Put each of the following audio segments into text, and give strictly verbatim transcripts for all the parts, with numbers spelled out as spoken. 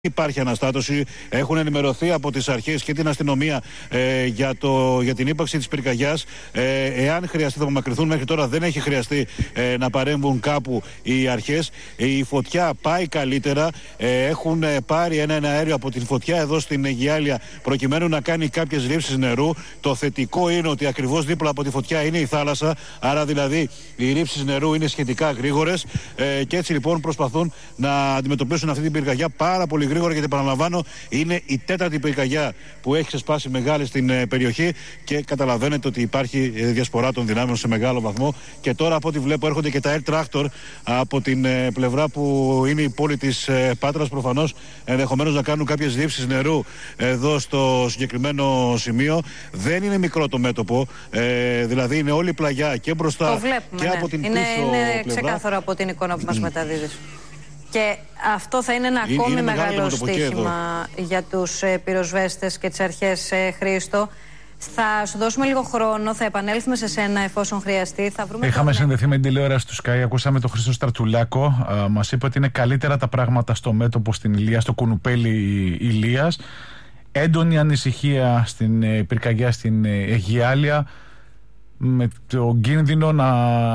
Υπάρχει αναστάτωση. Έχουν ενημερωθεί από τις αρχές και την αστυνομία ε, για, το, για την ύπαρξη της πυρκαγιάς. Ε, εάν χρειαστεί, θα απομακρυνθούν. Μέχρι τώρα δεν έχει χρειαστεί ε, να παρέμβουν κάπου οι αρχές. Η φωτιά πάει καλύτερα. Ε, έχουν πάρει ένα, ένα αέριο από την φωτιά εδώ στην Αιγιάλια προκειμένου να κάνει κάποιες ρήψεις νερού. Το θετικό είναι ότι ακριβώς δίπλα από τη φωτιά είναι η θάλασσα. Άρα δηλαδή οι ρήψεις νερού είναι σχετικά γρήγορες. Ε, και έτσι λοιπόν προσπαθούν να αντιμετωπίσουν αυτή την πυρκαγιά πάρα πολύ γρήγορα, γιατί παραλαμβάνω είναι η τέταρτη πυρκαγιά που έχει ξεσπάσει μεγάλη στην ε, περιοχή και καταλαβαίνετε ότι υπάρχει ε, διασπορά των δυνάμεων σε μεγάλο βαθμό. Και τώρα από ό,τι βλέπω έρχονται και τα Air Tractor από την ε, πλευρά που είναι η πόλη της ε, Πάτρας, προφανώς ενδεχομένως να κάνουν κάποιες ρήψεις νερού εδώ στο συγκεκριμένο σημείο. Δεν είναι μικρό το μέτωπο, ε, δηλαδή είναι όλη η πλαγιά και μπροστά βλέπουμε, και ναι. από την είναι, πίσω είναι πλευρά. Είναι ξεκάθαρο από την εικόνα που μας μεταδίδεις. Και αυτό θα είναι ένα είναι, ακόμη είναι μεγάλο στοίχημα για τους ε, πυροσβέστες και τις αρχές, ε, Χρήστο. Θα σου δώσουμε λίγο χρόνο, θα επανέλθουμε σε σένα εφόσον χρειαστεί. Θα βρούμε Είχαμε τον... συνδεθεί με την τηλεόραση του Sky, ακούσαμε τον Χρήστο Στρατουλάκο. Α, μας είπε ότι είναι καλύτερα τα πράγματα στο μέτωπο στην Ηλία, στο κουνουπέλι Ηλίας. Έντονη ανησυχία στην ε, πυρκαγιά στην ε, Αιγιάλια, με το κίνδυνο να,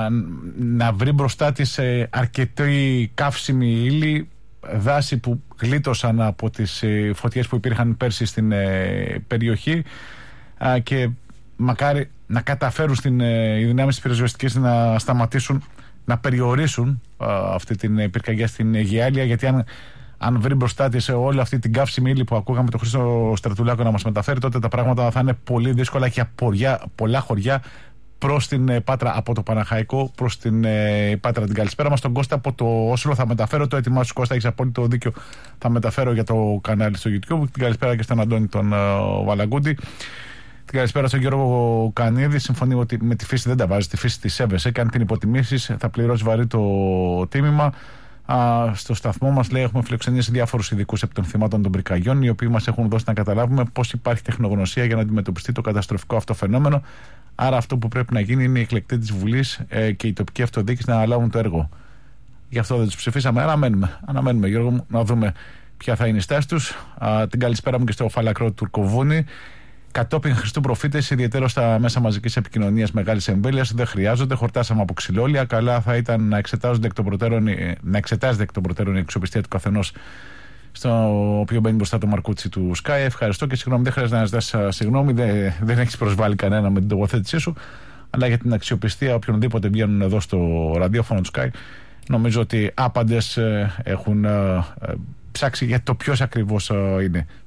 να βρει μπροστά της ε, αρκετή καύσιμη ύλη, δάση που γλίτωσαν από τις ε, φωτιές που υπήρχαν πέρσι στην ε, περιοχή, α, και μακάρι να καταφέρουν στην, ε, οι δυνάμεις της πυροσβεστικής να σταματήσουν, να περιορίσουν α, αυτή την ε, πυρκαγιά στην Αιγιάλια, γιατί αν αν βρει μπροστά της όλη αυτή την καύσιμη ύλη που ακούγαμε τον Χρήστο Στρατουλάκο να μας μεταφέρει, τότε τα πράγματα θα είναι πολύ δύσκολα για πολλά χωριά προς την Πάτρα από το Παναχαϊκό, προς την ε, Πάτρα. Την καλησπέρα μας στον Κώστα από το Όσλο. Θα μεταφέρω το έτοιμά σου, Κώστα, έχεις απόλυτο δίκιο. Θα μεταφέρω για το κανάλι στο YouTube. Την καλησπέρα και στον Αντώνη τον ε, Βαλαγκούντι. Την καλησπέρα στον Γιώργο Κανίδη. Συμφωνεί ότι με τη φύση δεν τα βάζει, τη φύση τη σέβεσαι. Και αν την υποτιμήσεις θα πληρώσει βαρύ το τίμημα. Α, στο σταθμό μας, λέει, έχουμε φιλοξενήσει διάφορους ειδικούς επί των θυμάτων των πυρκαγιών, οι οποίοι μας έχουν δώσει να καταλάβουμε πώς υπάρχει τεχνογνωσία για να αντιμετωπιστεί το καταστροφικό αυτό φαινόμενο. Άρα, αυτό που πρέπει να γίνει είναι οι εκλεκτοί της Βουλής ε, και η τοπική αυτοδιοίκηση να αναλάβουν το έργο. Γι' αυτό δεν τους ψηφίσαμε. Αναμένουμε, αναμένουμε Γιώργο μου, να δούμε ποια θα είναι η στάση τους. Α, την καλησπέρα μου και στο φαλακρό του Τουρκοβούνη. Κατόπιν Χριστού προφήτες, ιδιαίτερα στα μέσα μαζικής επικοινωνίας μεγάλης εμβέλειας, δεν χρειάζονται. Χορτάσαμε από ξυλόλια. Καλά θα ήταν να, εξετάζονται εκ των προτέρων, να εξετάζεται εκ των προτέρων η αξιοπιστία του καθενός, στο οποίο μπαίνει μπροστά το μαρκούτσι του Sky. Ευχαριστώ και συγγνώμη, δεν χρειάζεται να ζητάς συγγνώμη, δεν, δεν έχεις προσβάλει κανένα με την τοποθέτησή σου. Αλλά για την αξιοπιστία οποιονδήποτε βγαίνουν εδώ στο ραδιόφωνο του Sky, νομίζω ότι άπαντες έχουν ψάξει για το ποιος ακριβώς είναι.